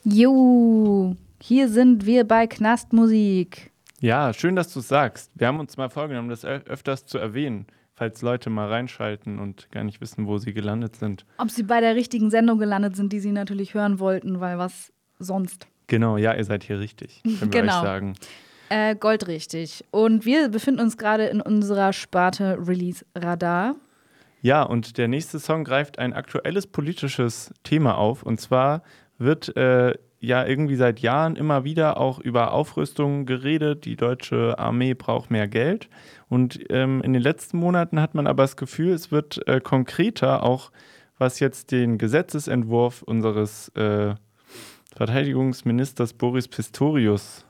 Jo, hier sind wir bei Knastmusik. Ja, schön, dass du es sagst. Wir haben uns mal vorgenommen, das öfters zu erwähnen, falls Leute mal reinschalten und gar nicht wissen, wo sie gelandet sind. Ob sie bei der richtigen Sendung gelandet sind, die sie natürlich hören wollten, weil was sonst? Genau, ja, ihr seid hier richtig, können wir euch Genau. sagen. Goldrichtig. Und wir befinden uns gerade in unserer Sparte Release Radar. Ja, und der nächste Song greift ein aktuelles politisches Thema auf. Und zwar wird ja irgendwie seit Jahren immer wieder auch über Aufrüstung geredet. Die deutsche Armee braucht mehr Geld. Und in den letzten Monaten hat man aber das Gefühl, es wird konkreter, auch was jetzt den Gesetzesentwurf unseres Verteidigungsministers Boris Pistorius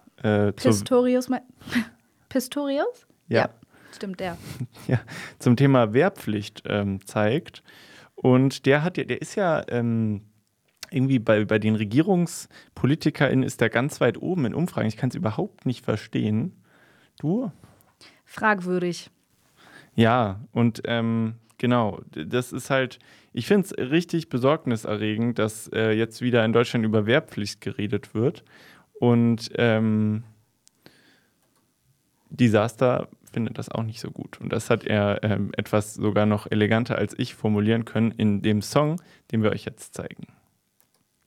Pistorius? Ja. Stimmt, der. Ja, zum Thema Wehrpflicht zeigt. Und der ist ja irgendwie bei den RegierungspolitikerInnen ist der ganz weit oben in Umfragen. Ich kann es überhaupt nicht verstehen. Du? Fragwürdig. Ja, und genau, das ist halt, ich finde es richtig besorgniserregend, dass jetzt wieder in Deutschland über Wehrpflicht geredet wird. Und Disaster findet das auch nicht so gut. Und das hat er etwas sogar noch eleganter als ich formulieren können in dem Song, den wir euch jetzt zeigen.